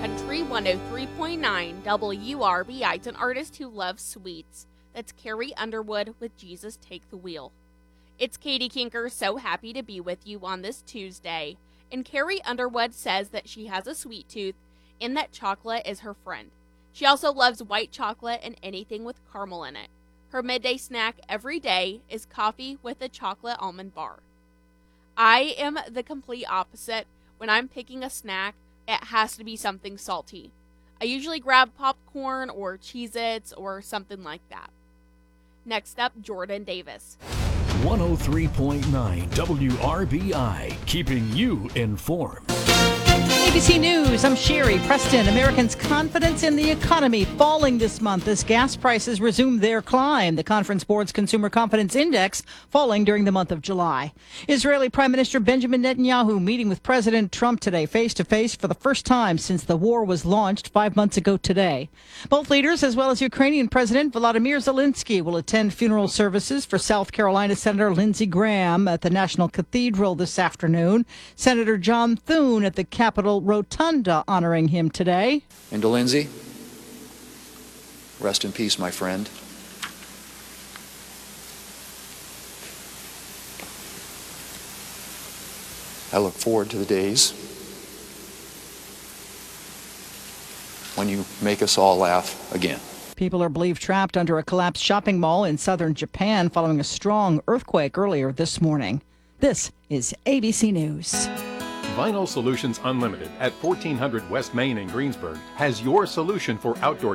Country 103.9 WRBI. An artist who loves sweets. That's Carrie Underwood with Jesus Take the Wheel. It's Katie Kinker, so happy to be with you on this Tuesday. And Carrie Underwood says that she has a sweet tooth and that chocolate is her friend. She also loves white chocolate and anything with caramel in it. Her midday snack every day is coffee with a chocolate almond bar. I am the complete opposite. When I'm picking a snack, it has to be something salty. I usually grab popcorn or Cheez-Its or something like that. Next up, Jordan Davis. 103.9 WRBI, keeping you informed. ABC News, I'm Sherry Preston. Americans' confidence in the economy falling this month as gas prices resume their climb. The Conference Board's Consumer Confidence Index falling during the month of July. Israeli Prime Minister Benjamin Netanyahu meeting with President Trump today face-to-face for the first time since the war was launched 5 months ago today. Both leaders, as well as Ukrainian President Volodymyr Zelensky, will attend funeral services for South Carolina Senator Lindsey Graham at the National Cathedral this afternoon. Senator John Thune at the Capitol Rotunda honoring him today. And to Lindsey, rest in peace, my friend. I look forward to the days when you make us all laugh again. People are believed trapped under a collapsed shopping mall in southern Japan following a strong earthquake earlier this morning. This is ABC News. Vinyl Solutions Unlimited at 1400 West Main in Greensburg has your solution for outdoor